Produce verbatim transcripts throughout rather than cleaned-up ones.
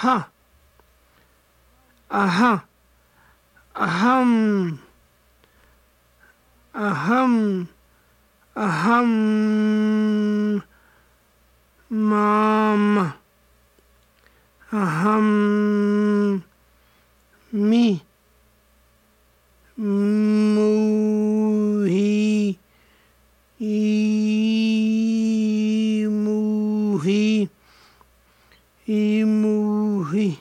aha, aha, aham, aham, aham, mama, aham, me, muhi, imuhi, imuhi,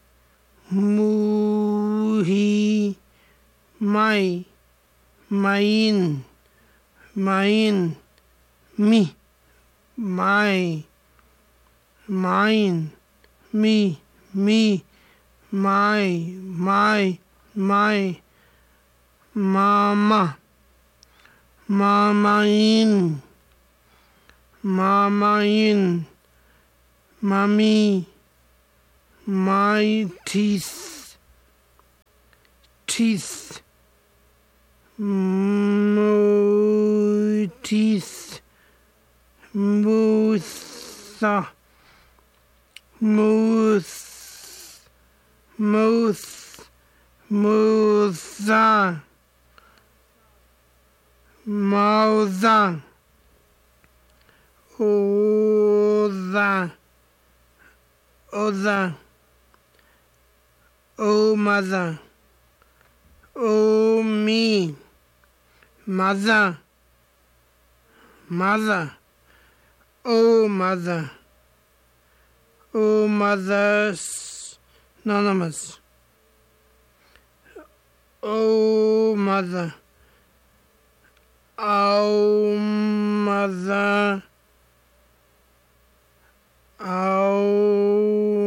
muhi, mai, main, main, me, my, mine, me, me, my, my, my, mama, mamain, mamain, mommy, my teeth, teeth, mo teeth, mootha, mooth, mooth, mootha, moutha, otha, other, oh mother, oh me, mother, mother, oh mother, oh mother's anonymous, oh mother, oh mother, oh.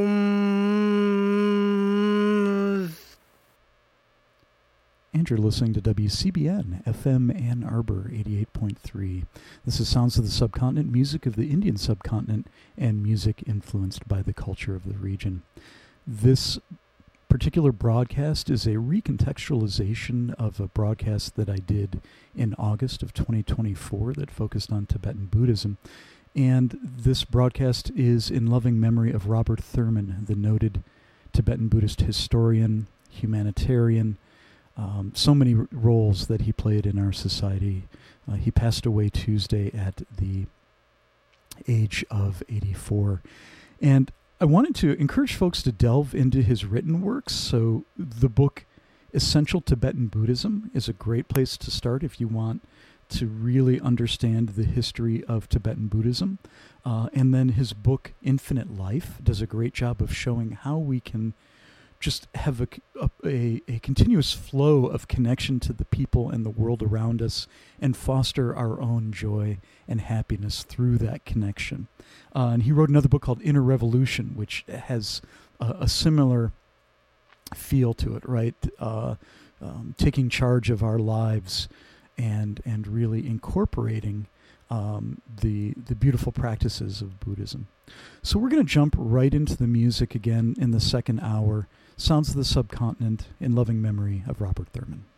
And you're listening to W C B N, F M Ann Arbor, eighty-eight point three. This is Sounds of the Subcontinent, music of the Indian subcontinent, and music influenced by the culture of the region. This particular broadcast is a recontextualization of a broadcast that I did in August of twenty twenty-four that focused on Tibetan Buddhism. And this broadcast is in loving memory of Robert Thurman, the noted Tibetan Buddhist historian, humanitarian, Um, so many r- roles that he played in our society. Uh, he passed away Tuesday at the age of eighty-four. And I wanted to encourage folks to delve into his written works. So the book Essential Tibetan Buddhism is a great place to start if you want to really understand the history of Tibetan Buddhism. Uh, and then his book Infinite Life does a great job of showing how we can just have a, a, a continuous flow of connection to the people and the world around us and foster our own joy and happiness through that connection. Uh, and he wrote another book called Inner Revolution, which has a, a similar feel to it, right? Uh, um, taking charge of our lives and and really incorporating um, the the beautiful practices of Buddhism. So we're going to jump right into the music again in the second hour. Sounds of the Subcontinent in loving memory of Robert Thurman.